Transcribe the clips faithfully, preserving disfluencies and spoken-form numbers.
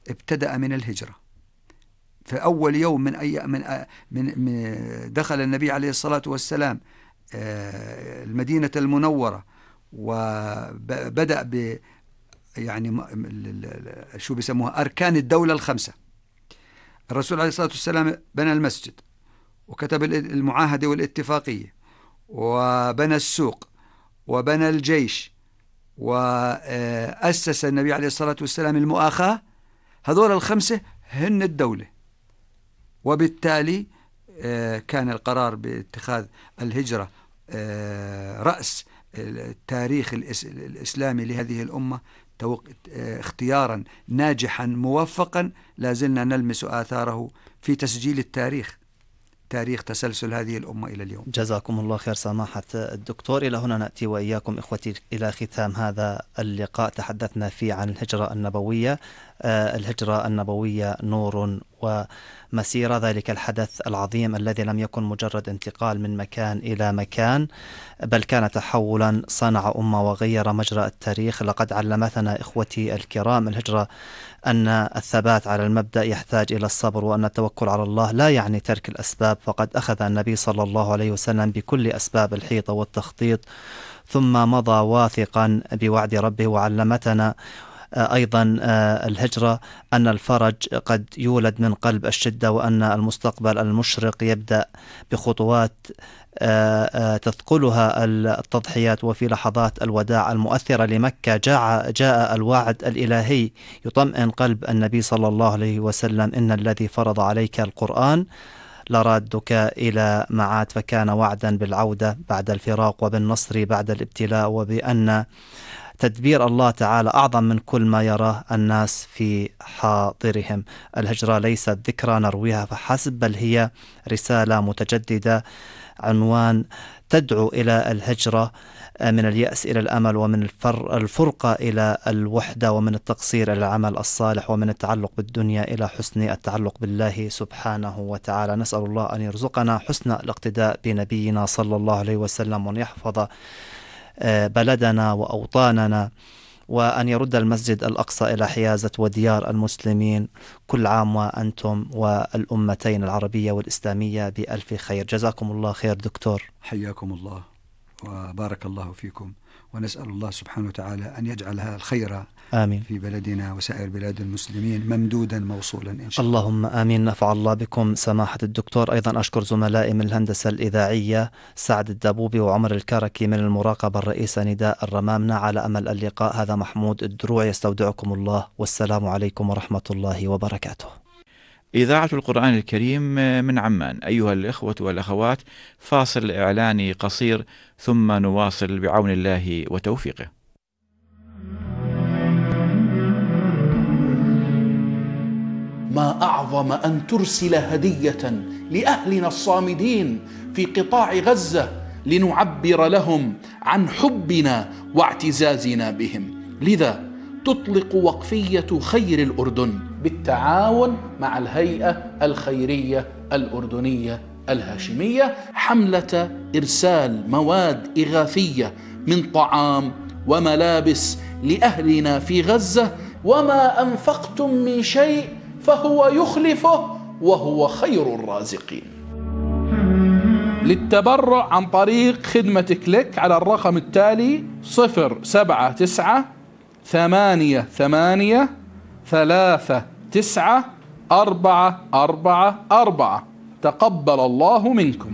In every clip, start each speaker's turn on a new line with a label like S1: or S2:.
S1: ابتدأ من الهجرة. في أول يوم من أي من من, من دخل النبي عليه الصلاة والسلام المدينة المنورة، وبدأ ب يعني شو بيسموها أركان الدولة الخمسة. الرسول عليه الصلاة والسلام بنى المسجد، وكتب المعاهدة والاتفاقية، وبنى السوق، وبنى الجيش، وأسس النبي عليه الصلاة والسلام المؤاخاة. هذول الخمسة هن الدولة. وبالتالي كان القرار باتخاذ الهجرة رأس التاريخ الإسلامي لهذه الأمة اختيارا ناجحا موفقا، لازلنا نلمس آثاره في تسجيل التاريخ، تاريخ تسلسل هذه الأمة إلى اليوم.
S2: جزاكم الله خير سماحة الدكتور. إلى هنا نأتي وإياكم إخوتي إلى ختام هذا اللقاء. تحدثنا فيه عن الهجرة النبوية. آه الهجرة النبوية نور ومسيرة، ذلك الحدث العظيم الذي لم يكن مجرد انتقال من مكان إلى مكان، بل كان تحولا صنع أمة وغير مجرى التاريخ. لقد علمتنا إخوتي الكرام الهجرة أن الثبات على المبدأ يحتاج إلى الصبر، وأن التوكل على الله لا يعني ترك الأسباب، فقد أخذ النبي صلى الله عليه وسلم بكل أسباب الحيطة والتخطيط ثم مضى واثقا بوعد ربه. وعلمتنا أيضا الهجرة أن الفرج قد يولد من قلب الشدة، وأن المستقبل المشرق يبدأ بخطوات تثقلها التضحيات. وفي لحظات الوداع المؤثرة لمكة جاء, جاء الوعد الإلهي يطمئن قلب النبي صلى الله عليه وسلم: إن الذي فرض عليك القرآن لرادك إلى معاد. فكان وعدا بالعودة بعد الفراق وبالنصر بعد الابتلاء، وبأن تدبير الله تعالى أعظم من كل ما يراه الناس في حاضرهم. الهجرة ليست ذكرى نرويها فحسب، بل هي رسالة متجددة، عنوان تدعو إلى الهجرة من اليأس إلى الأمل، ومن الفرقة إلى الوحدة، ومن التقصير إلى العمل الصالح، ومن التعلق بالدنيا إلى حسن التعلق بالله سبحانه وتعالى. نسأل الله أن يرزقنا حسن الاقتداء بنبينا صلى الله عليه وسلم، وأن يحفظ بلدنا وأوطاننا، وأن يرد المسجد الأقصى إلى حيازة وديار المسلمين. كل عام وأنتم والأمتين العربية والإسلامية بألف خير. جزاكم الله خير دكتور.
S1: حياكم الله وبارك الله فيكم، ونسأل الله سبحانه وتعالى أن يجعلها الخير آمين في بلدنا وسائر بلاد المسلمين ممدودا موصولا إن شاء الله.
S2: اللهم آمين. نفع الله بكم سماحة الدكتور. أيضا أشكر زملائي من الهندسة الإذاعية سعد الدبوبي وعمر الكركي، من المراقبة الرئيسة نداء الرمامنة. على أمل اللقاء، هذا محمود الدروع يستودعكم الله، والسلام عليكم ورحمة الله وبركاته.
S3: إذاعة القرآن الكريم من عمان. أيها الإخوة والأخوات، فاصل إعلاني قصير ثم نواصل بعون الله وتوفيقه.
S4: ما أعظم أن ترسل هدية لأهلنا الصامدين في قطاع غزة لنعبر لهم عن حبنا واعتزازنا بهم. لذا تطلق وقفية خير الأردن بالتعاون مع الهيئة الخيرية الأردنية الهاشمية حملة إرسال مواد إغاثية من طعام وملابس لأهلنا في غزة. وما أنفقتم من شيء فهو يخلفه وهو خير الرازقين. للتبرع عن طريق خدمة كليك على الرقم التالي: صفر سبعة تسعة ثمانية ثمانية ثلاثة تسعة أربعة أربعة أربعة. تقبل الله منكم.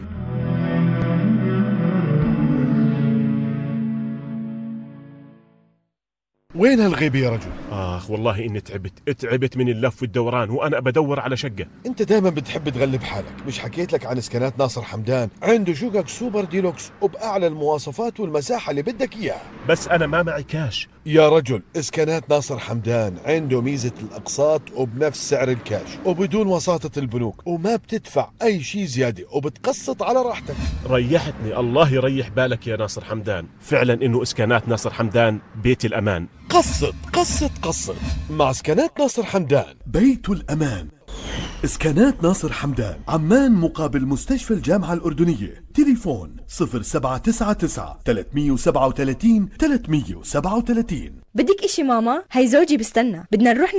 S5: وين هالغيبة يا رجل؟
S6: آخ والله إني تعبت تعبت من اللف والدوران، وأنا بدور على شقة.
S5: أنت دائما بتحب تغلب حالك. مش حكيت لك عن إسكانات ناصر حمدان؟ عنده شقق سوبر ديلوكس وبأعلى المواصفات والمساحة اللي بدك إياها.
S6: بس أنا ما معي كاش
S5: يا رجل. إسكانات ناصر حمدان عنده ميزة الأقساط وبنفس سعر الكاش وبدون وساطة البنوك، وما بتدفع أي شيء زيادة وبتقسط على راحتك.
S6: ريحتني، الله يريح بالك يا ناصر حمدان. فعلا إنه إسكانات ناصر حمدان بيت الأمان.
S5: قسط قسط قسط مع إسكانات ناصر حمدان، بيت الأمان. إسكانات ناصر حمدان، عمان مقابل مستشفى الجامعة الأردنية. تليفون صفر سبعة تسعة تسعة ثلاثمية وسبعة وثلاثين ثلاثمية وسبعة وثلاثين.
S7: بدك إشي ماما؟ هاي زوجي بستنى، بدنا نروح